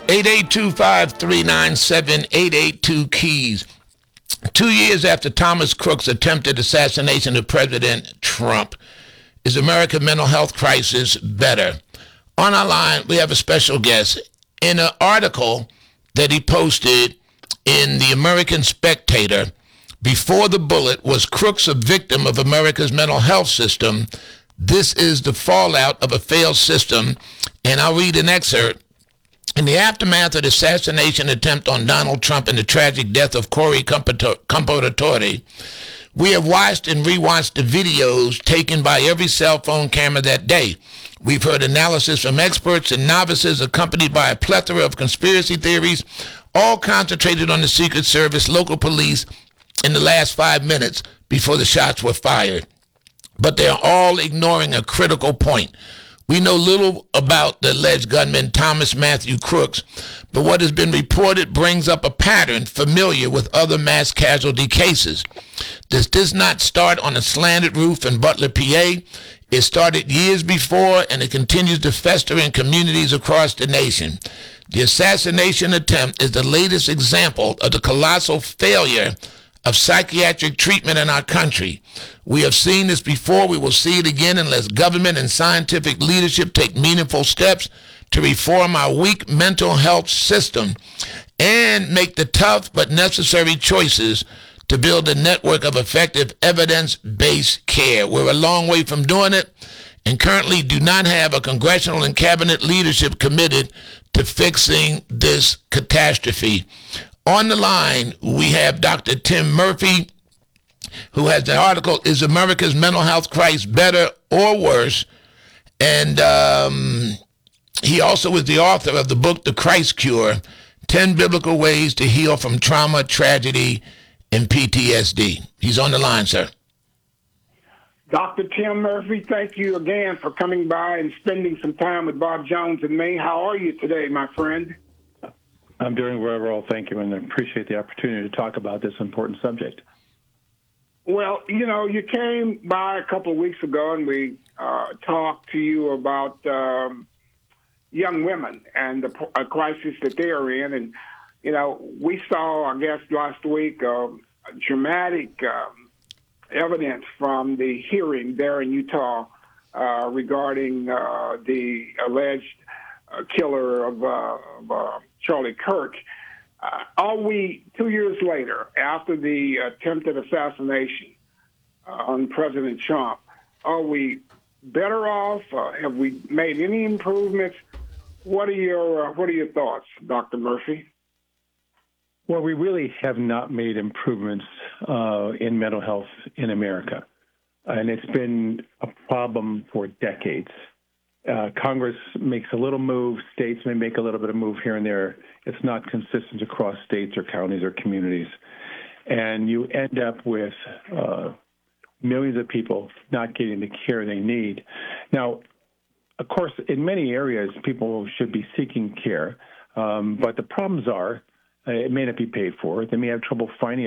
882-539-7882 2 years after Thomas Crook's attempted assassination of President Trump, is America's mental health crisis better? On our line, we have a special guest. In an article that he posted in the American Spectator, before the bullet, was Crooks a victim of America's mental health system? This is the fallout of a failed system, and I'll read an excerpt. In the aftermath of the assassination attempt on Donald Trump and the tragic death of Corey Compotatore, we have watched and rewatched the videos taken by every cell phone camera that day. We've heard analysis from experts and novices accompanied by a plethora of conspiracy theories, all concentrated on the Secret Service, local police, in the last 5 minutes before the shots were fired. But they're all ignoring a critical point. We know little about the alleged gunman Thomas Matthew Crooks, but what has been reported brings up a pattern familiar with other mass casualty cases. This does not start on a slanted roof in Butler, PA. It started years before, and it continues to fester in communities across the nation. The assassination attempt is the latest example of the colossal failure of psychiatric treatment in our country. We have seen this before. We will see it again unless government and scientific leadership take meaningful steps to reform our weak mental health system and make the tough but necessary choices to build a network of effective evidence-based care. We're a long way from doing it and currently do not have a congressional and cabinet leadership committed to fixing this catastrophe. On the line, we have Dr. Tim Murphy, who has the article, Is America's Mental Health Crisis Better or Worse? And he also is the author of the book, The Christ Cure, 10 Biblical Ways to Heal from Trauma, Tragedy, and PTSD. He's on the line, sir. Dr. Tim Murphy, thank you again for coming by and spending some time with Bob Jones and me. How are you today, my friend? I'm doing very well, thank you, and I appreciate the opportunity to talk about this important subject. Well, you know, you came by a couple of weeks ago and we talked to you about young women and the crisis that they are in. And, you know, we saw, I guess, last week, dramatic evidence from the hearing there in Utah regarding the alleged killer of Charlie Kirk. Are we, 2 years later, after the attempted assassination on President Trump, are we better off? Have we made any improvements? What are your thoughts, Dr. Murphy? Well, we really have not made improvements in mental health in America, and it's been a problem for decades. Congress makes a little move. States may make a little bit of move here and there. It's not consistent across states or counties or communities. And you end up with millions of people not getting the care they need. Now, of course, in many areas, people should be seeking care. But the problems are, it may not be paid for. They may have trouble finding